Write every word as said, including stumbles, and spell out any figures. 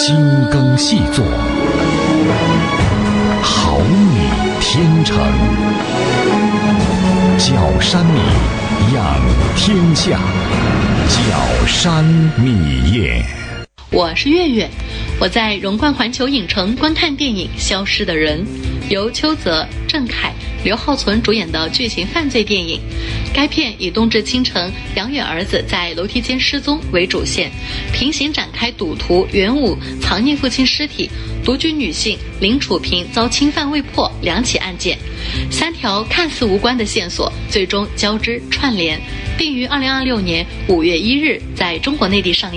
精耕细作，好女天成，角山米养天下，角山米业。 我是月月，我在荣冠环球影城观看电影《消失的人》，由邱泽、郑恺、刘浩存主演的剧情犯罪电影。该片以冬至清晨杨远儿子在楼梯间失踪为主线，平行展开赌徒袁武藏匿父亲尸体、独居女性林楚平遭侵犯未破两起案件，三条看似无关的线索最终交织串联，并于二零二六年五月一日在中国内地上映。